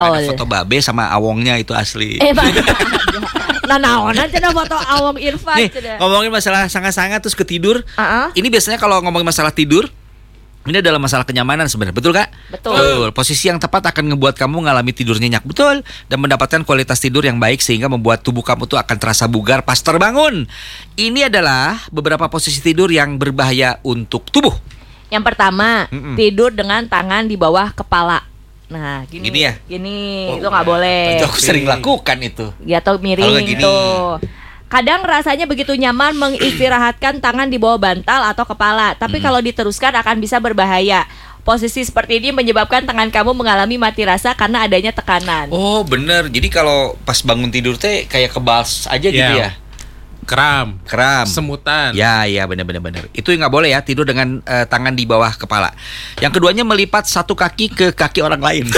Ada foto Babe sama Awongnya itu asli. Naonan cenah foto Awong Irfan. Nih, ngomongin masalah sangat-sangat terus ketidur. Ini biasanya kalau ngomongin masalah tidur, ini adalah masalah kenyamanan sebenarnya, betul Kak? Betul. Posisi yang tepat akan ngebuat kamu mengalami tidur nyenyak, betul, dan mendapatkan kualitas tidur yang baik sehingga membuat tubuh kamu tuh akan terasa bugar pas terbangun. Ini adalah beberapa posisi tidur yang berbahaya untuk tubuh. Yang pertama, tidur dengan tangan di bawah kepala. Nah, gini ya? Gini, itu nggak boleh. Aku sering lakukan itu. Ya, atau miring tuh. Kadang rasanya begitu nyaman mengistirahatkan tangan di bawah bantal atau kepala, tapi kalau diteruskan akan bisa berbahaya. Posisi seperti ini menyebabkan tangan kamu mengalami mati rasa karena adanya tekanan. Oh, bener. Jadi kalau pas bangun tidur teh kayak kebals aja gitu ya. Kram, semutan. Ya, benar. Itu nggak boleh ya, tidur dengan tangan di bawah kepala. Yang keduanya melipat satu kaki ke kaki orang lain.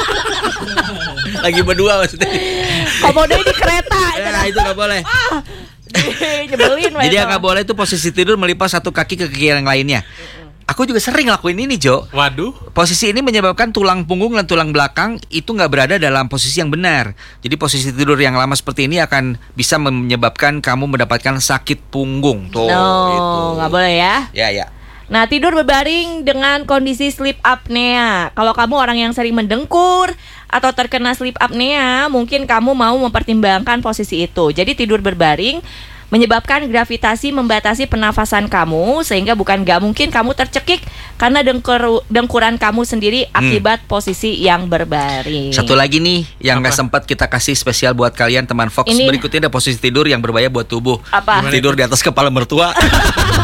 Lagi berdua maksudnya. Komodo di kereta. Ya, itu nggak boleh. Nyebelin. Jadi yang nggak boleh itu posisi tidur melipat satu kaki ke kaki yang lainnya. Aku juga sering lakuin ini, Jo. Waduh. Posisi ini menyebabkan tulang punggung dan tulang belakang itu nggak berada dalam posisi yang benar. Jadi posisi tidur yang lama seperti ini akan bisa menyebabkan kamu mendapatkan sakit punggung. Tuh, itu nggak boleh ya. Ya. Nah, tidur berbaring dengan kondisi sleep apnea. Kalau kamu orang yang sering mendengkur atau terkena sleep apnea, mungkin kamu mau mempertimbangkan posisi itu. Jadi tidur berbaring menyebabkan gravitasi membatasi pernafasan kamu, sehingga gak mungkin kamu tercekik karena dengkuran kamu sendiri akibat posisi yang berbaring. Satu lagi nih yang gak sempat kita kasih spesial buat kalian teman Fox. Berikutnya ada posisi tidur yang berbahaya buat tubuh. Apa? Tidur di atas kepala mertua.